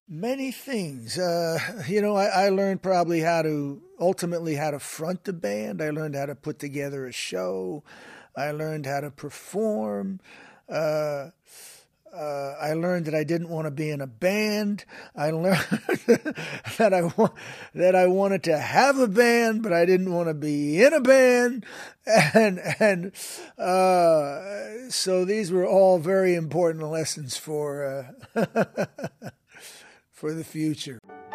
Many things. I learned probably ultimately how to front the band. I learned how to put together a show. I learned how to perform. I learned that I didn't want to be in a band. I learned that I wanted to have a band, but I didn't want to be in a band. And so these were all very important lessons for for the future.